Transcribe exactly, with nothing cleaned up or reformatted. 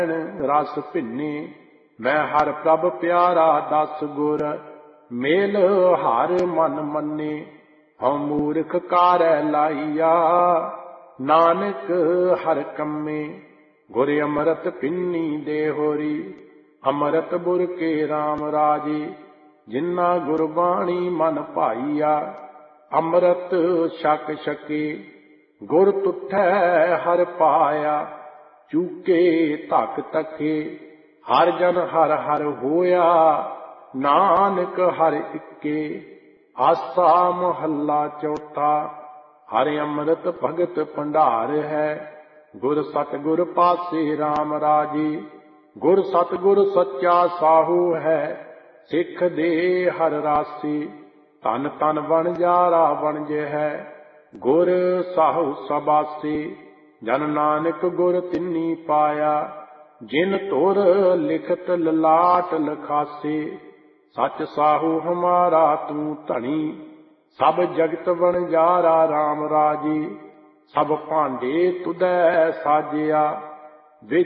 रस भिन्ने मैं हर प्रभ प्यारा दस गुर मेल हर मन मन्ने हम मूर्ख कारੈ लाइया नानक हर कम्मे गुर अमृत पिन्नी दे होरी अमृत बुर के राम राजे जिन्ना गुरबाणी मन भाईया अमृत छक छके गुर तुठै हर पाया चूके धक तके हर जन हर हर होया नानक हर इक्के आसा महला चौथा हर अमृत भगत भंडार है गुर सतगुर पासे राम राजे गुर सतगुर सच्चा साहू है सिख दे हर रासी तन तन बन जारा बनज है गुर साहू सबासी जन नानक गुर तिन्नी पाया जिन तुर लिखत ललाट लखासे सच साहू हमारा तू धनी सब जगत बन जारा राम राजी सब भांडे तुदै साजिया